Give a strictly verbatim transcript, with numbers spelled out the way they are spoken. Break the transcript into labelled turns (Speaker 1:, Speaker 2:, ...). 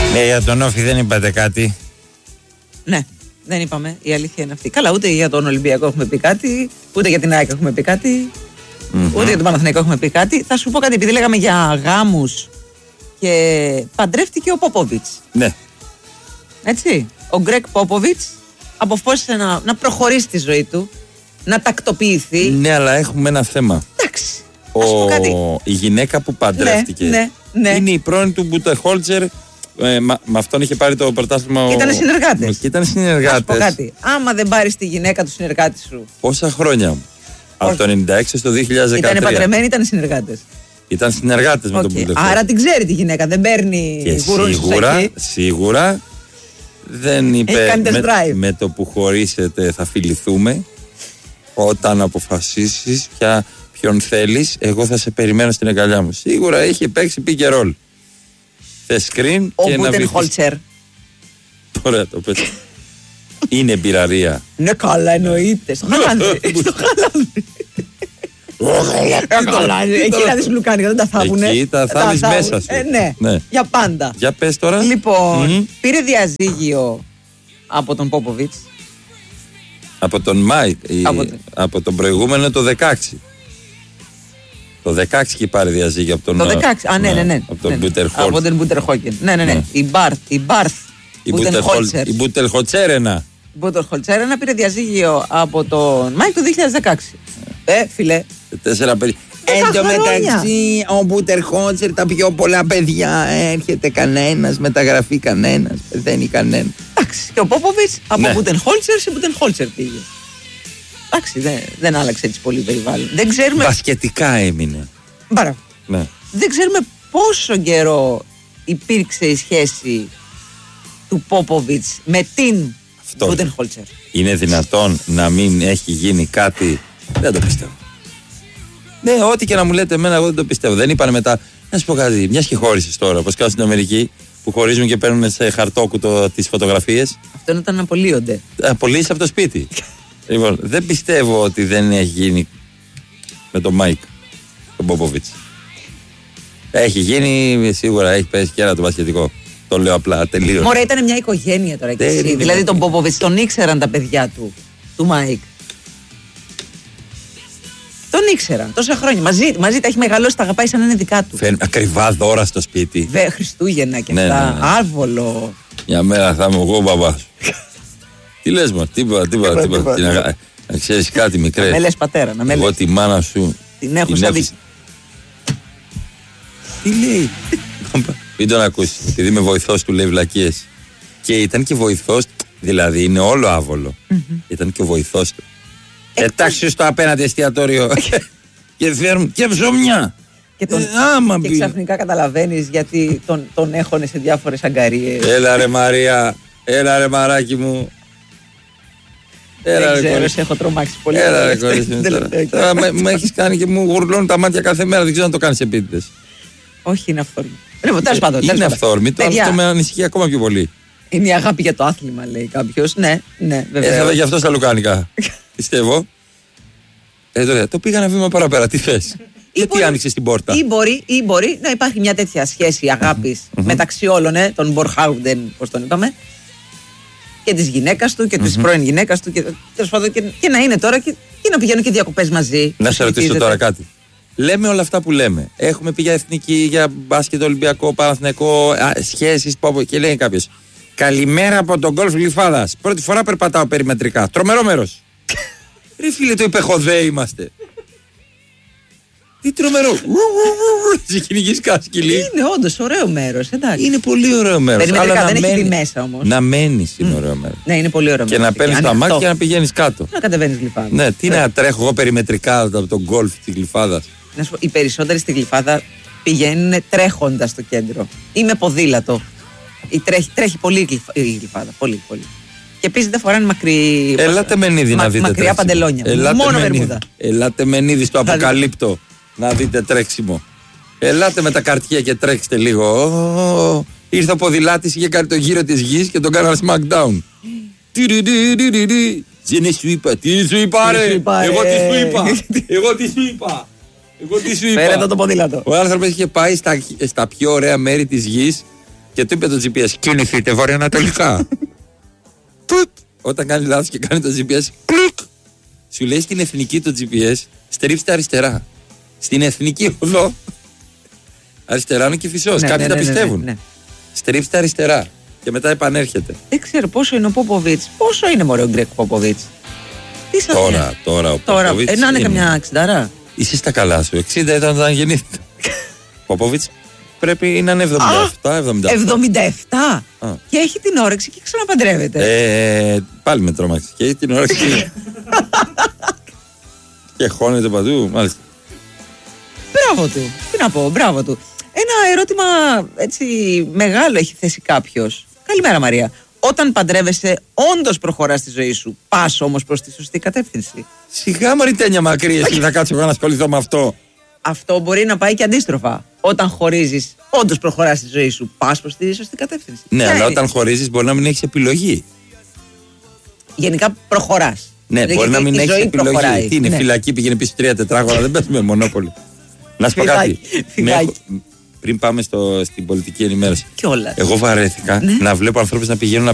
Speaker 1: Ναι, για τον Όφη δεν είπατε κάτι.
Speaker 2: Ναι, δεν είπαμε. Η αλήθεια είναι αυτή. Καλά, ούτε για τον Ολυμπιακό έχουμε πει κάτι, ούτε για την ΑΕΚ έχουμε πει κάτι, mm-hmm. ούτε για τον Παναθηναϊκό έχουμε πει κάτι. Θα σου πω κάτι, επειδή λέγαμε για γάμους και παντρεύτηκε ο Πόποβιτς.
Speaker 1: Ναι.
Speaker 2: Έτσι. Ο Γκρέκ Πόποβιτς αποφάσισε να, να προχωρήσει τη ζωή του, να τακτοποιηθεί.
Speaker 1: Ναι, αλλά έχουμε ένα θέμα.
Speaker 2: Εντάξει.
Speaker 1: Ο... Η γυναίκα που παντρεύτηκε
Speaker 2: ναι, ναι, ναι.
Speaker 1: είναι η πρώην του Μπουτεχόλτσερ. Ε, με αυτόν είχε πάρει το πρωτάθλημα.
Speaker 2: Ήταν συνεργάτες.
Speaker 1: Και ήταν συνεργάτες.
Speaker 2: Να σου πω κάτι. Άμα δεν πάρεις τη γυναίκα του συνεργάτη σου.
Speaker 1: Πόσα χρόνια μου. Από το ενενήντα έξι στο δύο χιλιάδες δεκατρία.
Speaker 2: Ήταν παντρεμένοι, ήταν συνεργάτες.
Speaker 1: Ήταν συνεργάτες okay. με τον Μπουτεχόλτσερ.
Speaker 2: Άρα την ξέρει τη γυναίκα. Δεν παίρνει γουρούνι.
Speaker 1: Σίγουρα, σίγουρα δεν είπε με, με το που χωρίσετε θα φιληθούμε. Όταν αποφασίσεις πια ποιον θέλεις, εγώ θα σε περιμένω στην αγκαλιά μου. Σίγουρα είχε παίξει pick and roll. Θε screen
Speaker 2: ο
Speaker 1: και να
Speaker 2: Μπουτενχόλτσερ.
Speaker 1: Ωραία το πες. Είναι μπειραρία.
Speaker 2: Ναι, καλά, εννοείται. Στο χαλάνδρι. Στο χαλάνδρι. Εκεί να δεις λουκάνικα, δεν τα θάβουνε.
Speaker 1: Εκεί τα θάβεις μέσα σου.
Speaker 2: Ναι, για πάντα.
Speaker 1: Για πες τώρα.
Speaker 2: Λοιπόν, πήρε διαζύγιο από τον Πόποβιτς.
Speaker 1: Από τον Μάικ. Από τον προηγούμενο το δεκαέξι. Το δεκαέξι και πάρει διαζύγιο από τον.
Speaker 2: Το δεκαέξι, α, ναι, ναι, ναι.
Speaker 1: Από τον Μπουτεχόλτσερ.
Speaker 2: Από τον Μπουτεχόλτσερ. Ναι, ναι, ναι. Η Μπάρθ. Η Μπάρθ.
Speaker 1: Η Μπουτεχόλτσερ.
Speaker 2: Η Μπουτεχόλτσερ πήρε διαζύγιο από τον Μάικ το δύο χιλιάδες δεκαέξι. Ε, φιλέ.
Speaker 1: Τέσσερα παιδιά. Εν τω μεταξύ, ο Μπουτεχόλτσερ τα πιο πολλά παιδιά. Έρχεται κανένας, μεταγραφεί κανένας. Δεν είναι κανένα.
Speaker 2: Εντάξει. Και ο Πόποβιτς από Μπουτεχόλτσερ σε Μπουτεχόλτσερ πήγε. Εντάξει, δεν, δεν άλλαξε έτσι πολύ περιβάλλον. Δεν ξέρουμε.
Speaker 1: Μπασκετικά έμεινε.
Speaker 2: Μπαρα.
Speaker 1: Ναι.
Speaker 2: Δεν ξέρουμε πόσο καιρό υπήρξε η σχέση του Πόποβιτς με την Μπουτενχόλτσερ.
Speaker 1: Είναι δυνατόν να μην έχει γίνει κάτι? Δεν το πιστεύω. Ναι, ό,τι και να μου λέτε εμένα, εγώ δεν το πιστεύω. Δεν είπανε μετά, να σου πω κάτι, μιας και χώρισες τώρα, όπως κάνουν στην Αμερική, που χωρίζουν και παίρνουν σε χαρτόκουτο τις φωτογραφίες.
Speaker 2: Αυτό είναι όταν απολύονται.
Speaker 1: Απολύεις από το σπίτι. Λοιπόν, δεν πιστεύω ότι δεν έχει γίνει με τον Μάικ, τον Πόποβιτς. Έχει γίνει, σίγουρα έχει πέσει και ένα το μπασκετικό. Το λέω απλά, τελείως.
Speaker 2: Μωρέ, ήταν μια οικογένεια τώρα και εσύ. Δηλαδή τον Πόποβιτς τον ήξεραν τα παιδιά του, του Μάικ. Τον ήξεραν τόσα χρόνια. Μαζί, μαζί τα έχει μεγαλώσει, τα αγαπάει σαν να είναι δικά του.
Speaker 1: Φέρνει ακριβά δώρα στο σπίτι.
Speaker 2: Βε, Χριστούγεννα και
Speaker 1: ναι,
Speaker 2: αυτά.
Speaker 1: Ναι, ναι.
Speaker 2: Άβολο.
Speaker 1: Μια μέρα θα είμαι εγώ ο μπαμπάς. Τι λες μα, τίποτα, τίποτα, τίποτα. Να ξέρεις κάτι μικρέ.
Speaker 2: Να με λες πατέρα, να με λες.
Speaker 1: Εγώ τη μάνα σου
Speaker 2: την έχω σαν δική.
Speaker 1: Τι λέει? Μην τον ακούσεις, επειδή είμαι βοηθός του λέει βλακίες. Και ήταν και βοηθός, δηλαδή είναι όλο άβολο. Ήταν και ο βοηθός του. Ετάξει στο απέναντι εστιατόριο και φέρνουν και ψωμιά.
Speaker 2: Και, τον...
Speaker 1: ε,
Speaker 2: και ξαφνικά καταλαβαίνεις γιατί τον, τον έχωνε σε διάφορες αγκαρίες.
Speaker 1: Έλα ρε Μαρία, έλα ρε μαράκι μου.
Speaker 2: Έλα, δεν ξέρω, σε έχω τρομάξει πολύ.
Speaker 1: Έλα ρε κορίτσι μου τώρα. Μου έχεις κάνει και μου γουρλώνουν τα μάτια κάθε μέρα, δεν ξέρω αν το κάνεις επίτηδες.
Speaker 2: Όχι, είναι αυθόρμητο. Λοιπόν, τέλος πάντων.
Speaker 1: Είναι αυθόρμητο, αυτό με ανησυχεί ακόμα πιο πολύ.
Speaker 2: Είναι η αγάπη για το άθλημα, λέει κάποιος. Ναι, ναι, βέβαια.
Speaker 1: Έθελα γι' αυτό στα λουκάνικα. Πιστεύω. Ε, τώρα, το πήγα ένα βήμα παραπέρα. Τι θες? Γιατί άνοιξες την πόρτα?
Speaker 2: Ή μπορεί, ή μπορεί να υπάρχει μια τέτοια σχέση αγάπης μεταξύ όλων, ε, τον Μπορχάουντεν, πώς τον είπαμε, και της γυναίκας του και της πρώην γυναίκας του. Και, τέλος πάντων, και, και να είναι τώρα και, και να πηγαίνουν και διακοπές μαζί.
Speaker 1: Να σε ρωτήσω τώρα κάτι. Λέμε όλα αυτά που λέμε. Έχουμε πει για εθνική, για μπάσκετ, Ολυμπιακό, Παναθηναϊκό, σχέσεις, πόπο, και λέει κάποιος. Καλημέρα από τον γκολφ Γλυφάδας. Πρώτη φορά περπατάω περιμετρικά. Τρομερό μέρος. Ρε φίλε, το υπεχοδέ είμαστε. Τι τρομερό. Σε κυνηγείς κάσκυλη.
Speaker 2: Είναι όντως ωραίο μέρος, εντάξει.
Speaker 1: Είναι πολύ ωραίο μέρος.
Speaker 2: Περιμετρικά, δεν έχει μπει μέσα όμως.
Speaker 1: Να μένεις είναι ωραίο μέρος.
Speaker 2: Ναι, είναι πολύ ωραίο μέρος.
Speaker 1: Και να παίρνεις τα μάτια και να πηγαίνεις κάτω.
Speaker 2: Να κατεβαίνεις Γλυφάδα.
Speaker 1: Ναι, τι να τρέχω εγώ περιμετρικά από τον γκολφ της Γλυφάδας.
Speaker 2: Να σου πω, οι περισσότεροι στη Γλυφάδα πηγαίνουν τρέχοντας στο κέντρο ή με ποδήλατο. Η τρέχει, τρέχει πολύ η Γλυφάδα. Πολύ, πολύ. Και επίσης δεν φοράνε μακρύ...
Speaker 1: Ελάτε Μενίδη να δείτε.
Speaker 2: Μακριά παντελόνια.
Speaker 1: Ελάτε
Speaker 2: μόνο βερμούδα.
Speaker 1: Ελάτε Μενίδη στο αποκαλύπτο να δείτε τρέξιμο. Ελάτε με τα καρτιά και τρέξτε λίγο. Ήρθε ο ποδηλάτης, είχε κάνει το γύρο της γης και τον κάνανε smackdown. Δεν σου είπα. Τι σου είπα ρε? Εγώ τι σου είπα. Εγώ τι σου είπα. Εγώ τι σου είπα.
Speaker 2: Φέρε το ποδήλατο.
Speaker 1: Ο άνθρωπος είχε πάει στα πιο ωραία μέρη της γης Και του είπε το τζι πι ες, κινηθείτε βορειοανατολικά. Τουτ. Όταν κάνει λάθος και κάνει το τζι πι ες, κλικ. Σου λέει στην εθνική το τζι πι ες, στρίψτε αριστερά. Στην εθνική οδό, αριστερά είναι και φυσός.
Speaker 2: Ναι,
Speaker 1: Κάποιοι
Speaker 2: ναι,
Speaker 1: τα
Speaker 2: ναι,
Speaker 1: πιστεύουν.
Speaker 2: ναι, ναι.
Speaker 1: Στρίψτε αριστερά. Και μετά επανέρχεται.
Speaker 2: Δεν ξέρω πόσο είναι ο Πόποβιτς. Πόσο είναι μωρέ ο Γκρέκ Πόποβιτς. Τι σας
Speaker 1: Τώρα,
Speaker 2: λέει?
Speaker 1: τώρα ο
Speaker 2: Τώρα,
Speaker 1: Πόποβιτς.
Speaker 2: ε, να είναι
Speaker 1: είναι-
Speaker 2: καμιά εξηντάρα.
Speaker 1: Είσαι στα καλά σου. εξήντα ήταν όταν γεννήθηκα. Πόποβιτς πρέπει να είναι εβδομήντα επτά εβδομήντα οκτώ.
Speaker 2: εβδομήντα επτά
Speaker 1: Α.
Speaker 2: και έχει την όρεξη και ξαναπαντρεύεται.
Speaker 1: Ε, πάλι με τρόμαξε. Και έχει την ώρα και. και χώνεται παντού, μάλιστα.
Speaker 2: Μπράβο του. Τι να πω, μπράβο του. Ένα ερώτημα έτσι μεγάλο έχει θέσει κάποιος. Καλημέρα Μαρία. Όταν παντρεύεσαι, όντως προχωράς στη ζωή σου. Πας όμως προς τη σωστή κατεύθυνση.
Speaker 1: Σιγά μωρή τένια μακρύ, εσύ θα κάτσω εγώ να ασχοληθώ με αυτό.
Speaker 2: Αυτό μπορεί να πάει και αντίστροφα. Όταν χωρίζεις, όντως προχωράς στη ζωή σου. Πας προς τη σωστή κατεύθυνση.
Speaker 1: Ναι,
Speaker 2: Ποια
Speaker 1: αλλά
Speaker 2: είναι?
Speaker 1: όταν χωρίζεις μπορεί να μην έχεις επιλογή.
Speaker 2: Γενικά προχωράς.
Speaker 1: Ναι,
Speaker 2: Δηλαδή,
Speaker 1: μπορεί να μην
Speaker 2: η
Speaker 1: έχεις
Speaker 2: ζωή
Speaker 1: επιλογή.
Speaker 2: προχωράει.
Speaker 1: Τι είναι,
Speaker 2: Ναι.
Speaker 1: φυλακή πήγαινε πίσω τρία τετράγωνα, δεν παίζουμε μονόπολη. Να σου πω κάτι.
Speaker 2: Φυλάκι,
Speaker 1: Με
Speaker 2: φυλάκι.
Speaker 1: έχω- Πριν πάμε στο, στην πολιτική ενημέρωση.
Speaker 2: Κιόλας.
Speaker 1: Εγώ βαρέθηκα
Speaker 2: Ναι.
Speaker 1: να βλέπω ανθρώπους να πηγαίνουν